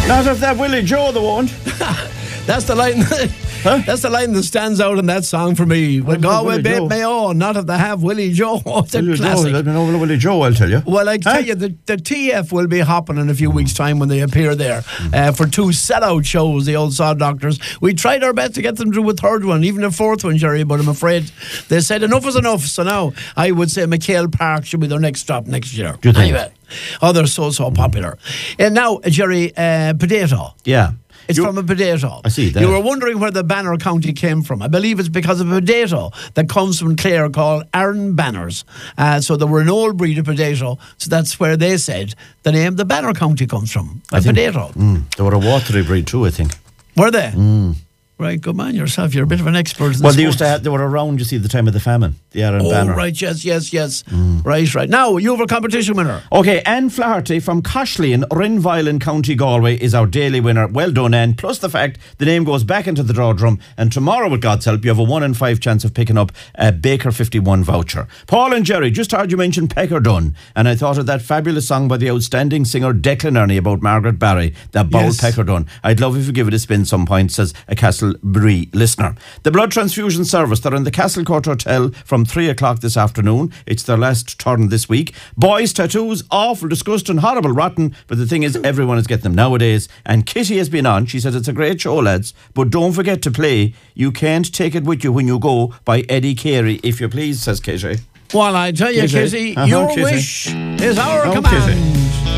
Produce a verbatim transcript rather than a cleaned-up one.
Not if that Willie Joe, they won't. That's the line. Huh? That's the line that stands out in that song for me. Well, Galway Bait Mayo, not if they have Willie Joe. It's a Willie classic. Joe, let me know Willie Joe, I'll tell you. Well, I tell huh? you, the, the T F will be hopping in a few weeks' time when they appear there mm. uh, for two sellout shows, the Old Sod Doctors. We tried our best to get them to do a third one, even a fourth one, Jerry, but I'm afraid they said enough is enough. So now I would say McHale Park should be their next stop next year. Do you think? Anyway, oh, they're so, so popular. And now, Jerry, uh, Potato. Yeah. It's you, from a potato. I see that. You were wondering where the Banner County came from. I believe it's because of a potato that comes from Clare called Aaron Banners. Uh, so they were an old breed of potato. So that's where they said the name the Banner County comes from. A I potato. Think, mm, they were a watery breed too, I think. Were they? Mm. Right, good man yourself. You're a bit of an expert in Well, the they used to have, they were around, you see, the time of the famine. The Aaron oh, Banner. right, yes, yes, yes. Mm. Right, right. Now, you have a competition winner. Okay, Anne Flaherty from Coshley in Rinvile in County Galway is our daily winner. Well done, Anne. Plus the fact the name goes back into the draw drum, and tomorrow, with God's help, you have a one in five chance of picking up a Baker fifty-one voucher. Paul and Jerry, just heard you mention Peckerdun, and I thought of that fabulous song by the outstanding singer Declan Ernie about Margaret Barry, that Bowl yes. Peckerdun. I'd love if you give it a spin some point, says a Castlebree listener. The blood transfusion service, they're in the Castle Court Hotel from three o'clock this afternoon. It's their last turn this week. Boys' tattoos, awful, disgusting, horrible, rotten, but the thing is, everyone is getting them nowadays. And Kitty has been on. She said it's a great show, lads, but don't forget to play You Can't Take It With You When You Go by Eddie Carey, if you please, says Kitty. Well, I tell you, Kitty, uh-huh, your Kitty. wish is our oh, command. Kitty.